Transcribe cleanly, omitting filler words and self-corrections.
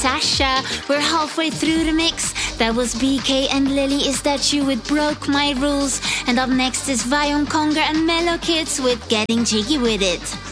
Sasha. We're halfway through the mix. That was BK and Lily Is That You with Broke My Rules. And up next is Vion Conger and Mellow Kids with Getting Jiggy With It.